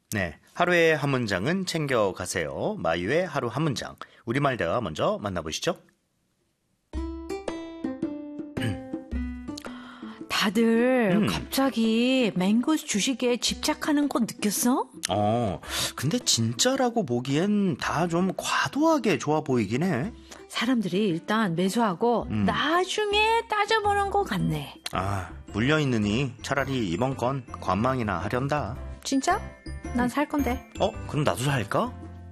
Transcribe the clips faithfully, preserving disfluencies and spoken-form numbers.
네, 하루에 한 문장은 챙겨가세요. 마유의 하루 한 문장. 우리말 대화 먼저 만나보시죠. 다들 음. 갑자기 맹고 주식에 집착하는 거 느꼈어? 어, 근데 진짜라고 보기엔 다 좀 과도하게 좋아 보이긴 해. 사람들이 일단 매수하고 음. 나중에 따져보는 것 같네. 아, 물려있느니 차라리 이번 건 관망이나 하련다. 진짜? 난 살 건데. 어? 그럼 나도 살까?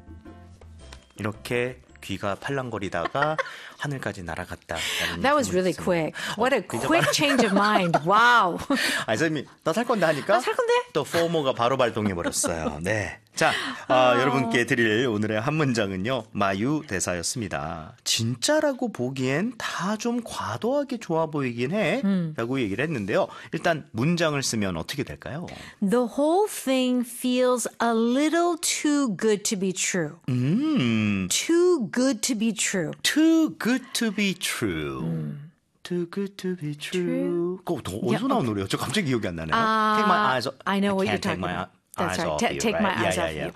이렇게 귀가 팔랑거리다가 하늘까지 날아갔다. That was really quick. What a quick change of mind. Wow. 아니, 선생님이 나 살 건데 하니까 나 살 건데? 또 포모가 바로 발동해버렸어요. 네. 자, 아, 여러분께 드릴 오늘의 한 문장은요. 마유 대사였습니다. 진짜라고 보기엔 다 좀 과도하게 좋아 보이긴 해. 음. 라고 얘기를 했는데요. 일단 문장을 쓰면 어떻게 될까요? The whole thing feels a little too good to be true. 음, Too good to be true. too good to be true. Too good to be true. 그거 더 어디서 Yeah, 나온 노래요? 저 갑자기 기억이 안 나네요. Uh, take my eyes off. I know what can't you're talking take my about. eyes That's right. off Ta- you, take right? my eyes yeah, off yeah, you.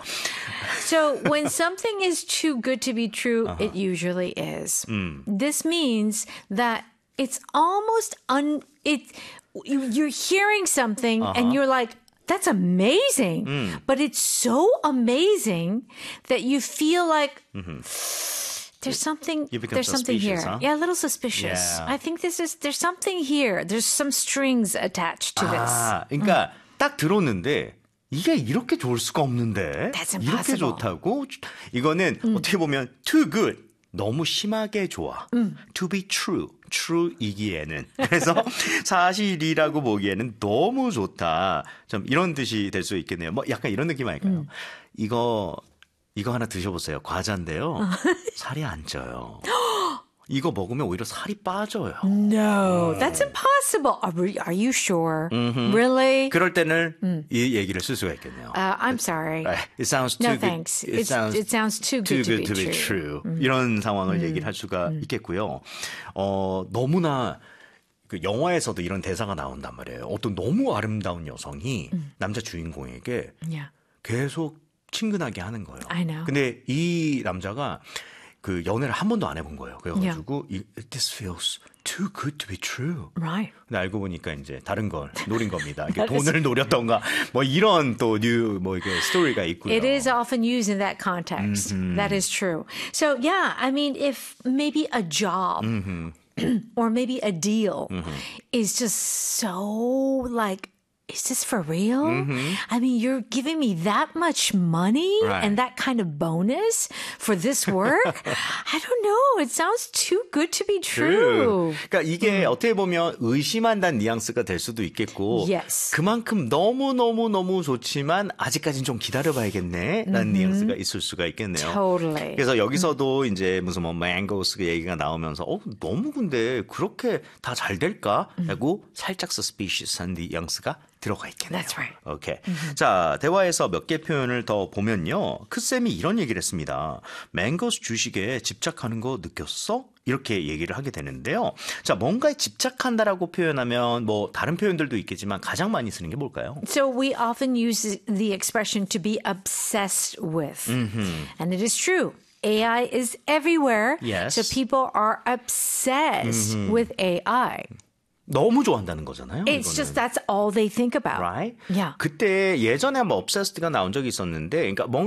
So when something is too good to be true, Uh-huh. it usually is. Mm. This means that it's almost un. It you- you're hearing something Uh-huh. and you're like, "That's amazing," Mm. but it's so amazing that you feel like. There's something. You become There's something here. suspicious, huh? Yeah, a little suspicious. Yeah. I think this is. There's something here. There's some strings attached to this. 아, 그러니까 딱 들었는데 이게 이렇게 좋을 수가 없는데 That's 이렇게 impossible. 좋다고? 이거는 어떻게 보면 too good, 너무 심하게 좋아. To be true, true이기에는. 그래서 사실이라고 보기에는 너무 좋다. 좀 이런 뜻이 될 수 있겠네요. 뭐 약간 이런 느낌 아닐까요? 이거 이거 하나 드셔보세요. 과자인데요. 살이 안 쪄요. 이거 먹으면 오히려 살이 빠져요. No, that's impossible. Are, we- are you sure? Really? 그럴 때는 이 얘기를 쓸 수가 있겠네요. Uh, I'm sorry. It sounds too No good. thanks. It It's, sounds it sounds too too good, good to be true. 이런 상황을 얘기를 할 수가 있겠고요. 어, 너무나 그 영화에서도 이런 대사가 나온단 말이에요. 어떤 너무 아름다운 여성이 남자 주인공에게 Yeah. 계속 친근하게 하는 거예요. I know. 근데 이 남자가 그 연애를 한 번도 안 해본 거예요. 그래가지고 이, This feels too good to be true. Right. 근데 알고 보니까 이제 다른 걸 노린 겁니다. 이게 돈을 노렸던가 뭐 이런 또 뉴 뭐 이게 스토리가 있고요. It is often used in that context. That is true. So, yeah, I mean, if maybe a job or maybe a deal is just so like, is this for real? I mean, you're giving me that much money Right. and that kind of bonus for this work? I don't know. It sounds too good to be true. 그러니까 이게 어떻게 보면 의심한다는 뉘앙스가 될 수도 있겠고 Yes. 그만큼 너무너무너무 좋지만 아직까지는 좀 기다려봐야겠네 라는 뉘앙스가 있을 수가 있겠네요. Totally. 그래서 여기서도 이제 무슨 뭐 망고스 얘기가 나오면서 어 너무 근데 그렇게 다 잘 될까? 하고 살짝 suspicious한 뉘앙스가 들어가 있겠네요. That's right. 오케이. 자, 대화에서 몇 개 표현을 더 보면요. 크쌤이 이런 얘기를 했습니다. 맹고스 주식에 집착하는 거 느꼈어? 이렇게 얘기를 하게 되는데요. 자, 뭔가에 집착한다라고 표현하면 뭐 다른 표현들도 있겠지만 가장 많이 쓰는 게 뭘까요? So we often use the expression to be obsessed with. And it is true. A I is everywhere. Yes. So people are obsessed with A I. 너무 좋아한다는 거잖아요. It's 이거는. just that's all they think about. Right? Yeah. 그때 예전에 한번 obsessed가 나온 적이 있었는데 그러니까